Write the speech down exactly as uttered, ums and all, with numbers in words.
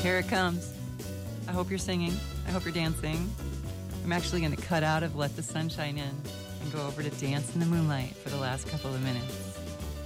Here it comes. I hope you're singing. I hope you're dancing. I'm actually going to cut out of Let the Sunshine In and go over to Dance in the Moonlight for the last couple of minutes.